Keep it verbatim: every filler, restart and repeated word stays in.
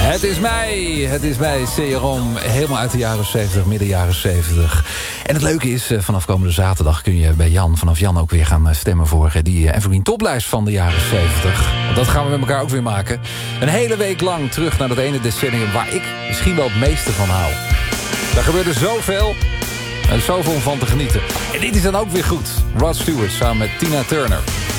Het is mij, het is mij, C-Rom, helemaal uit de jaren zeventig, midden jaren zeventig. En het leuke is, vanaf komende zaterdag kun je bij Jan, vanaf Jan ook weer gaan stemmen voor die Evergreen toplijst van de jaren zeventig. Want dat gaan we met elkaar ook weer maken. Een hele week lang terug naar dat ene decennium waar ik misschien wel het meeste van hou. Daar gebeurde zoveel en zoveel om van te genieten. En dit is dan ook weer goed. Rod Stewart samen met Tina Turner.